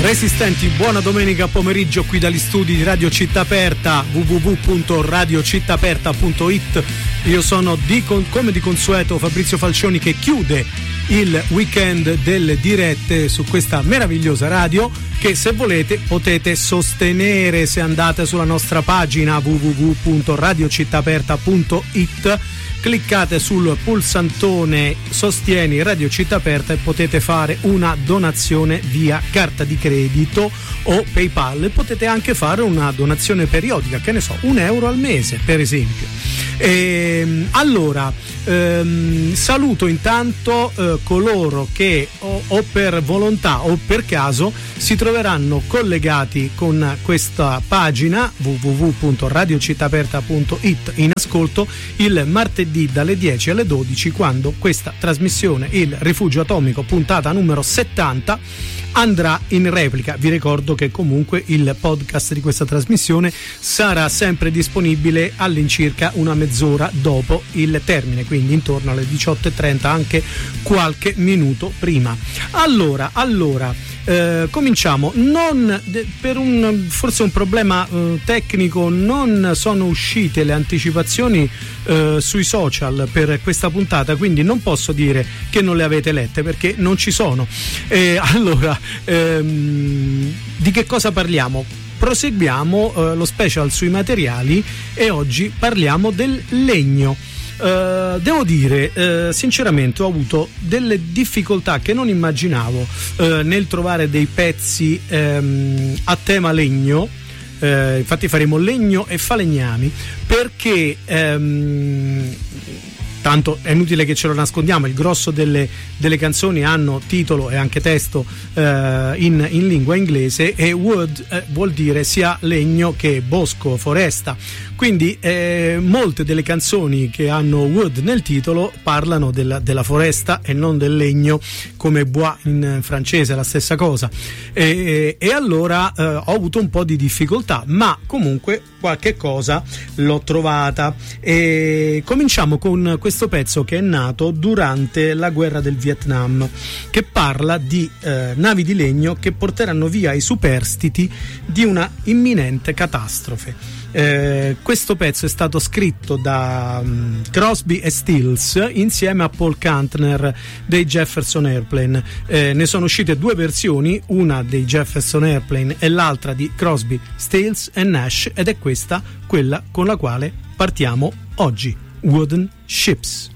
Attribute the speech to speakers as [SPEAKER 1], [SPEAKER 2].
[SPEAKER 1] Resistenti, buona domenica pomeriggio qui dagli studi di Radio Città Aperta, www.radiocittaaperta.it. Io sono come di consueto Fabrizio Falcioni, che chiude il weekend delle dirette su questa meravigliosa radio, che se volete potete sostenere se andate sulla nostra pagina www.radiocittaaperta.it. Cliccate sul pulsantone Sostieni Radio Città Aperta e potete fare una donazione via carta di credito o PayPal. E potete anche fare una donazione periodica, che ne so, €1 al mese per esempio. Allora, saluto intanto coloro che o per volontà o per caso si troveranno collegati con questa pagina www.radiocittaaperta.it in ascolto il martedì dalle 10 alle 12, quando questa trasmissione, il Rifugio Atomico, puntata numero 70, andrà in replica. Vi ricordo che comunque il podcast di questa trasmissione sarà sempre disponibile all'incirca una mezz'ora dopo il termine, quindi intorno alle 18:30, anche qualche minuto prima. Allora cominciamo. Per forse un problema tecnico non sono uscite le anticipazioni sui social per questa puntata, quindi non posso dire che non le avete lette, perché non ci sono. Allora, di che cosa parliamo? Proseguiamo lo special sui materiali e oggi parliamo del legno. Devo dire, sinceramente ho avuto delle difficoltà che non immaginavo nel trovare dei pezzi a tema legno. Infatti faremo legno e falegnami, perché tanto è inutile che ce lo nascondiamo, il grosso delle canzoni hanno titolo e anche testo in lingua inglese, e wood vuol dire sia legno che bosco, foresta. Quindi molte delle canzoni che hanno wood nel titolo parlano della foresta e non del legno, come bois in francese, la stessa cosa. E allora ho avuto un po' di difficoltà, ma comunque qualche cosa l'ho trovata. E cominciamo con questo pezzo che è nato durante la guerra del Vietnam, che parla di navi di legno che porteranno via i superstiti di una imminente catastrofe. Questo pezzo è stato scritto da Crosby e Stills insieme a Paul Kantner dei Jefferson Airplane. Ne sono uscite due versioni, una dei Jefferson Airplane e l'altra di Crosby, Stills e Nash, ed è questa quella con la quale partiamo oggi: Wooden Ships.